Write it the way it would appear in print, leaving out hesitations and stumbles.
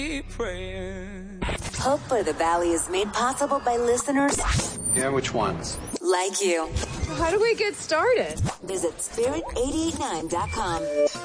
Hope for the Valley is made possible by listeners Yeah, which ones? like you. How do we get started? Visit spirit889.com.